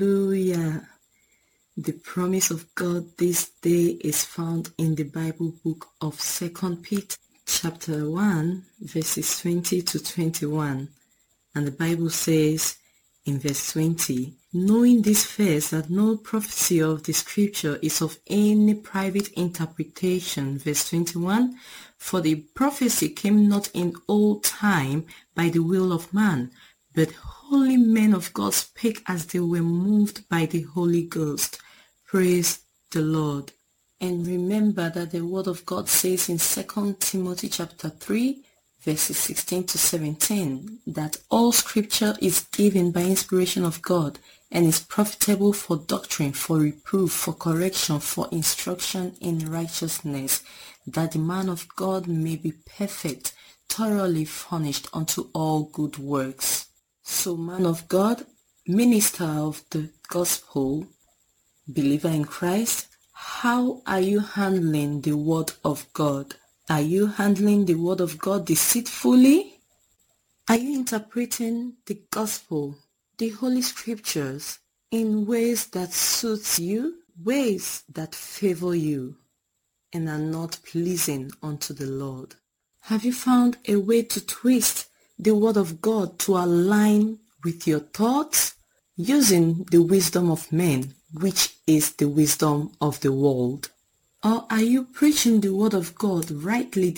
Hallelujah. The promise of God this day is found in the Bible book of 2 Peter chapter 1 verses 20 to 21. And the Bible says in verse 20, knowing this first, that no prophecy of the scripture is of any private interpretation. Verse 21, for the prophecy came not in old time by the will of man, but holy men of God spake as they were moved by the Holy Ghost. Praise the Lord. And remember that the word of God says in 2 Timothy chapter 3, verses 16 to 17, that all scripture is given by inspiration of God and is profitable for doctrine, for reproof, for correction, for instruction in righteousness, that the man of God may be perfect, thoroughly furnished unto all good works. So, man of God, minister of the gospel, believer in Christ, how are you handling the word of God? Are you handling the word of God deceitfully? Are you interpreting the gospel, the holy scriptures, in ways that suits you, ways that favor you, and are not pleasing unto the Lord? Have you found a way to twist the word of God to align with your thoughts, using the wisdom of men, which is the wisdom of the world? Or are you preaching the word of God rightly